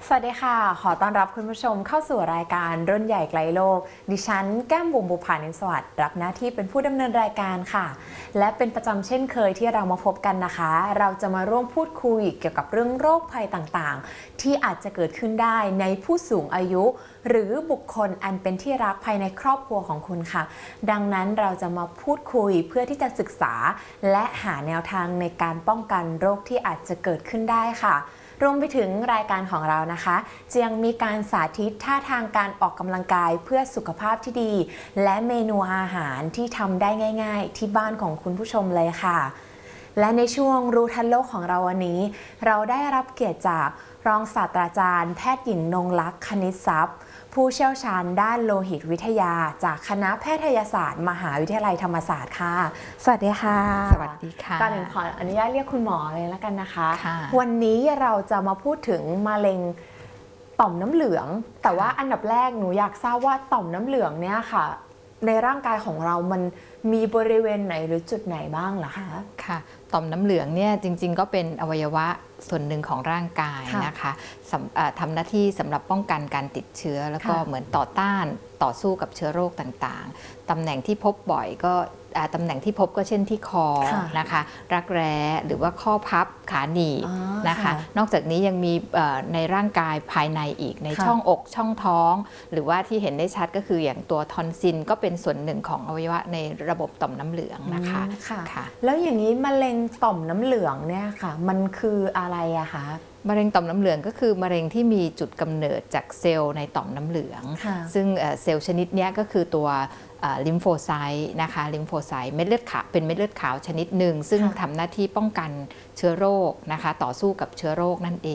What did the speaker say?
สวัสดีค่ะขอต้อนรับคุณผู้ชมเข้าสู่รายการรุ่นใหญ่ไกลโลกดิฉันแก้มบุ๋มบุภานินสวัสดิ์รับหน้าที่เป็นผู้ดำเนินรายการค่ะและเป็นประจำเช่นเคยที่เรามาพบกันนะคะเราจะมาร่วมพูดคุยเกี่ยวกับเรื่องโรคภัยต่างๆที่อาจจะเกิดขึ้นได้ในผู้สูงอายุหรือบุคคลอันเป็นที่รักภายในครอบครัวของคุณค่ะดังนั้นเราจะมาพูดคุยเพื่อที่จะศึกษาและหาแนวทางในการป้องกันโรคที่อาจจะเกิดขึ้นได้ค่ะรวมไปถึงรายการของเรานะคะจะยังมีการสาธิตท่าทางการออกกำลังกายเพื่อสุขภาพที่ดีและเมนูอาหารที่ทำได้ง่ายๆที่บ้านของคุณผู้ชมเลยค่ะและในช่วงรู้ทันโลกของเราวันนี้เราได้รับเกียรติจากรองศาสตราจารย์แพทย์หญิงนงลักษณ์คณิตทรัพย์ผู้เชี่ยวชาญด้านโลหิตวิทยาจากคณะแพทยศาสตร์มหาวิทยาลัยธรรมศาสตร์ค่ะสวัสดีค่ะสวัสดีค่ะก่อนอื่นขออนุญาตเรียกคุณหมอเลยแล้วกันนะคะวันนี้เราจะมาพูดถึงมะเร็งต่อมน้ำเหลืองแต่ว่าอันดับแรกหนูอยากทราบว่าต่อมน้ำเหลืองเนี่ยค่ะในร่างกายของเรามันมีบริเวณไหนหรือจุดไหนบ้างเหรอคะค่ะต่อมน้ำเหลืองเนี่ยจริงๆก็เป็นอวัยวะส่วนหนึ่งของร่างกายนะคะทำหน้าที่สำหรับป้องกันการติดเชื้อแล้วก็เหมือนต่อสู้กับเชื้อโรคต่างๆตำแหน่งที่พบบ่อยก็ตำแหน่งที่พบก็เช่นที่คอนะคะรักแร้หรือว่าข้อพับขาหนีบนะคะนอกจากนี้ยังมีในร่างกายภายในอีกในช่องอกช่องท้องหรือว่าที่เห็นได้ชัดก็คืออย่างตัวทอนซิลก็เป็นส่วนหนึ่งของอวัยวะในระบบต่อมน้ำเหลืองนะคะแล้วอย่างนี้มะเร็งต่อมน้ำเหลืองเนี่ยค่ะมันคืออะไรอะคะมะเร็งต่อมน้ำเหลืองก็คือมะเร็งที่มีจุดกำเนิดจากเซลล์ในต่อมน้ำเหลืองซึ่งเซลล์ชนิดนี้ก็คือตัวลิมโฟไซต์นะคะลิมโฟไซต์เม็ดเลือดขาวเป็นเม็ดเลือดขาวชนิดหนึ่งซึ่งทำหน้าที่ป้องกันเชื้อโรคนะคะต่อสู้กับเชื้อโรคนั่นเอ